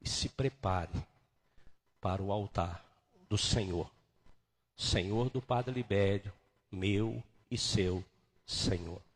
se prepare para o altar do Senhor. Senhor do Padre Libério, meu e seu Senhor.